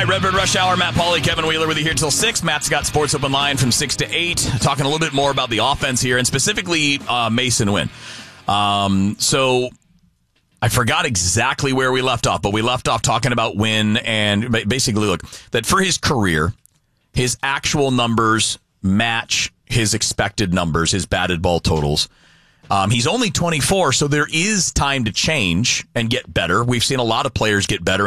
right, Redbird Rush Hour, Matt Pauley, Kevin Wheeler with you here till 6. Matt's got Sports Open Line from 6 to 8, talking a little bit more about the offense here, and specifically Mason Wynn. So I forgot exactly where we left off, but we left off talking about Wynn, and basically, look, that for his career, his actual numbers match his expected numbers, his batted ball totals. He's only 24, so there is time to change and get better. We've seen a lot of players get better.